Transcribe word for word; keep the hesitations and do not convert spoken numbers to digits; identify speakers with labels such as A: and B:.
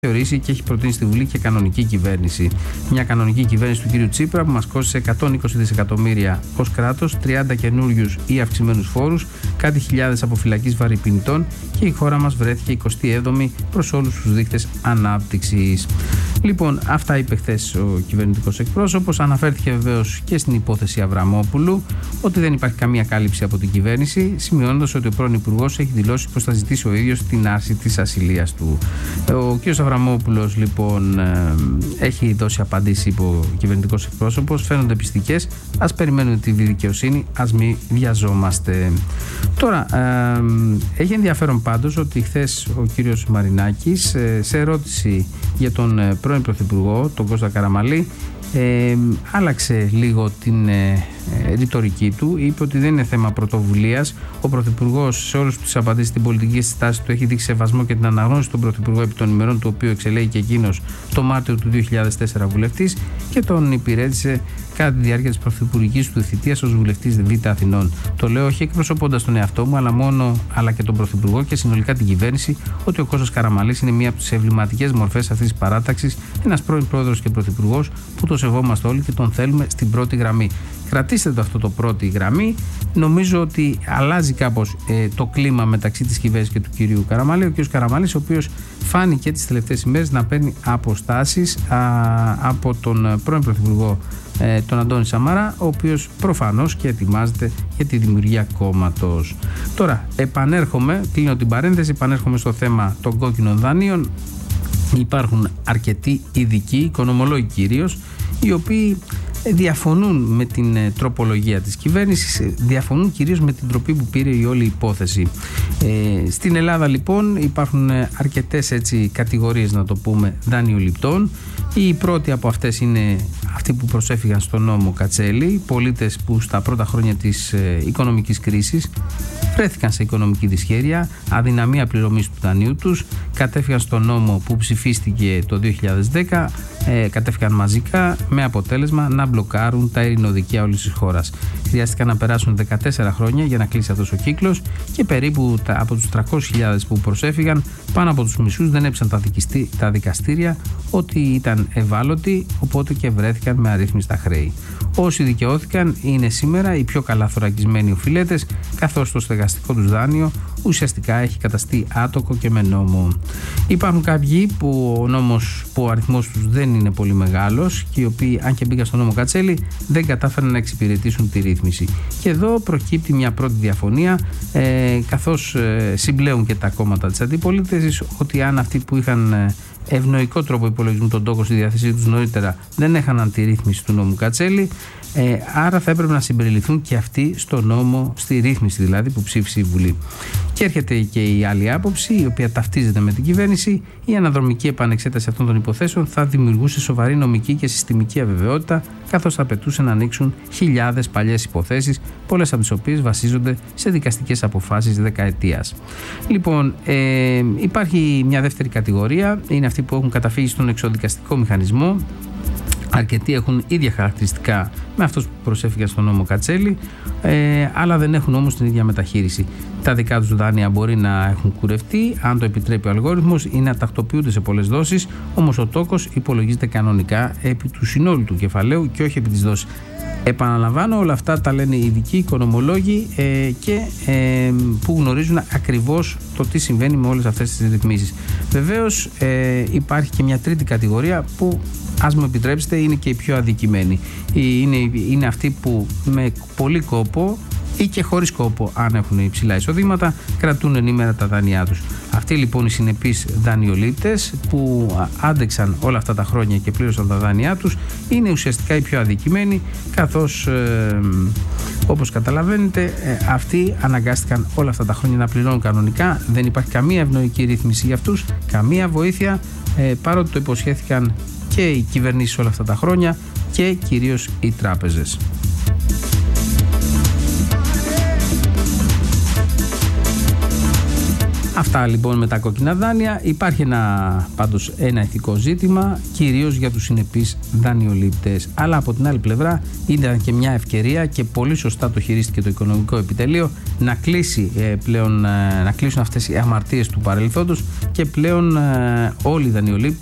A: θεωρήσει και έχει προτείνει στη Βουλή και κανονική κυβέρνηση. Μια κανονική κυβέρνηση του κ. Τσίπρα που μας κόστησε εκατόν είκοσι δισεκατομμύρια ως κράτος, τριάντα καινούριους ή αυξημένους φόρους, κάτι χιλιάδες αποφυλακής βαρυπινητών και η χώρα μας βρέθηκε εικοστή έβδομη προς όλους τους δείκτες ανάπτυξης. Λοιπόν, αυτά είπε χθες ο κυβερνητικός εκπρόσωπος. Αναφέρθηκε βεβαίως και στην υπόθεση Αβραμόπουλου ότι δεν υπάρχει καμία κάλυψη από την κυβέρνηση, σημειώνοντας ότι ο πρώην Υπουργός έχει δηλώσει πως θα ζητήσει ο ίδιος την άρση της ασυλίας του. Ο κ. Αβραμόπουλος λοιπόν έχει δώσει απαντήσει, είπε ο κυβερνητικός εκπρόσωπος, φαίνονται πιστικές. Ας περιμένουμε τη δικαιοσύνη, ας μην βιαζόμαστε. Τώρα, ε, έχει ενδιαφέρον πάντως ότι χθες ο κύριος Μαρινάκης σε ερώτηση για τον πρώην Πρωθυπουργό, τον Κώστα Καραμανλή, Ε, άλλαξε λίγο την ε, ε, ρητορική του. Είπε ότι δεν είναι θέμα πρωτοβουλίας. Ο Πρωθυπουργός σε όλες τις απαντήσεις στην πολιτική στάση του έχει δείξει σεβασμό και την αναγνώριση του Πρωθυπουργού επί των ημερών του οποίου εξελέγει και εκείνος το Μάρτιο του δύο χιλιάδες τέσσερα βουλευτής και τον υπηρέτησε κατά τη διάρκεια της πρωθυπουργικής του θητείας ως βουλευτής Β' Αθηνών. Το λέω όχι εκπροσωπώντας τον εαυτό μου, αλλά μόνο αλλά και τον Πρωθυπουργό και συνολικά την κυβέρνηση, ότι ο Κώστας Καραμανλής είναι μία από τις εμβληματικές μορφές αυτής της παράταξης, ένας πρώην πρόεδρος και πρωθυπουργός που το σεβόμαστε όλοι και τον θέλουμε στην πρώτη γραμμή. Κρατήστε το αυτό το πρώτη γραμμή. Νομίζω ότι αλλάζει κάπως ε, το κλίμα μεταξύ της κυβέρνησης και του κυρίου Καραμανλή. Ο κύριος Καραμανλής, ο οποίος φάνηκε τις τελευταίες ημέρες να παίρνει αποστάσεις α, από τον πρώην πρωθυπουργό ε, τον Αντώνη Σαμαρά, ο οποίος προφανώς και ετοιμάζεται για τη δημιουργία κόμματος. Τώρα, επανέρχομαι, κλείνω την παρένθεση, επανέρχομαι στο θέμα των κόκκινων δανείων. Υπάρχουν αρκετοί ειδικοί, οικονομολόγοι κυρίως, οι οποίοι διαφωνούν με την τροπολογία της κυβέρνησης, διαφωνούν κυρίως με την τροπή που πήρε η όλη υπόθεση. Ε, στην Ελλάδα λοιπόν υπάρχουν αρκετές έτσι κατηγορίες, να το πούμε, δανειοληπτών. Η πρώτη από αυτές είναι αυτοί που προσέφυγαν στον νόμο Κατσέλη, πολίτες που στα πρώτα χρόνια της ε, οικονομικής κρίσης βρέθηκαν σε οικονομική δυσχέρεια, αδυναμία πληρωμής του δανείου τους, κατέφυγαν στον νόμο που ψηφίστηκε το δύο χιλιάδες δέκα, ε, κατέφυγαν μαζικά με αποτέλεσμα να μπλοκάρουν τα ειρηνοδικεία όλης της χώρας. Χρειάστηκαν να περάσουν δεκατέσσερα χρόνια για να κλείσει αυτός ο κύκλος και περίπου τα, από τους τριακόσιες χιλιάδες που προσέφυγαν, πάνω από τους μισούς δεν έψαν τα, δικιστή, τα δικαστήρια ότι ήταν ευάλωτοι, οπότε και βρέθηκαν με αρρύθμιστα χρέη. Όσοι δικαιώθηκαν είναι σήμερα οι πιο καλά θωρακισμένοι οφειλέτες, καθώς το στεγαστικό τους δάνειο ουσιαστικά έχει καταστεί άτοκο και με νόμο. Υπάρχουν κάποιοι που ο νόμος, που ο αριθμός τους δεν είναι πολύ μεγάλος και οι οποίοι, αν και μπήκαν στο νόμο Κατσέλη, δεν κατάφεραν να εξυπηρετήσουν τη ρύθμιση. Και εδώ προκύπτει μια πρώτη διαφωνία, ε, καθώς ε, συμπλέουν και τα κόμματα της αντιπολίτευσης, ότι αν αυτοί που είχαν ε, ευνοϊκό τρόπο υπολογισμού τον τόκο στη διάθεσή τους νωρίτερα δεν έχαναν τη ρύθμιση του νόμου Κατσέλη, ε, άρα θα έπρεπε να συμπεριληφθούν και αυτοί στο νόμο, στη ρύθμιση δηλαδή που ψήφισε η Βουλή. Και έρχεται και η άλλη άποψη, η οποία ταυτίζεται με την κυβέρνηση. Η αναδρομική επανεξέταση αυτών των υποθέσεων θα δημιουργούσε σοβαρή νομική και συστημική αβεβαιότητα, καθώς θα απαιτούσε να ανοίξουν χιλιάδες παλιές υποθέσεις, πολλές από τις οποίες βασίζονται σε δικαστικές αποφάσεις δεκαετίας. Λοιπόν, ε, υπάρχει μια δεύτερη κατηγορία, είναι αυτοί που έχουν καταφύγει στον εξοδικαστικό μηχανισμό. Αρκετοί έχουν ίδια χαρακτηριστικά με αυτούς που προσέφηκαν στον νόμο Κατσέλη, ε, αλλά δεν έχουν όμως την ίδια μεταχείριση. Τα δικά τους δάνεια μπορεί να έχουν κουρευτεί, αν το επιτρέπει ο αλγόριθμος, ή να τακτοποιούνται σε πολλές δόσεις, όμως ο τόκος υπολογίζεται κανονικά επί του συνόλου του κεφαλαίου και όχι επί της δόσης. Επαναλαμβάνω, όλα αυτά τα λένε οι ειδικοί οικονομολόγοι ε, και ε, που γνωρίζουν ακριβώς το τι συμβαίνει με όλες αυτές τις ρυθμίσεις. Βεβαίως ε, υπάρχει και μια τρίτη κατηγορία που, ας μου επιτρέψετε, είναι και η πιο αδικημένη. Είναι, είναι αυτοί που με πολύ κόπο ή και χωρίς κόπο, αν έχουν υψηλά εισοδήματα, κρατούν ενήμερα τα δάνειά τους. Αυτοί λοιπόν οι συνεπείς δανειολήπτες που άντεξαν όλα αυτά τα χρόνια και πλήρωσαν τα δάνειά τους είναι ουσιαστικά οι πιο αδικημένοι, καθώς ε, όπως καταλαβαίνετε ε, αυτοί αναγκάστηκαν όλα αυτά τα χρόνια να πληρώνουν κανονικά. Δεν υπάρχει καμία ευνοϊκή ρύθμιση για αυτούς, καμία βοήθεια, ε, παρότι το υποσχέθηκαν και οι κυβερνήσεις όλα αυτά τα χρόνια και κυρίως οι τράπεζες. Αυτά λοιπόν με τα κόκκινα δάνεια. Υπάρχει ένα, πάντως ένα ηθικό ζήτημα, κυρίως για τους συνεπείς δανειολήπτες. Αλλά από την άλλη πλευρά ήταν και μια ευκαιρία και πολύ σωστά το χειρίστηκε το Οικονομικό Επιτελείο να, κλείσει, ε, πλέον, ε, να κλείσουν αυτές οι αμαρτίες του παρελθόντος και πλέον ε, όλοι οι δανειολήπτες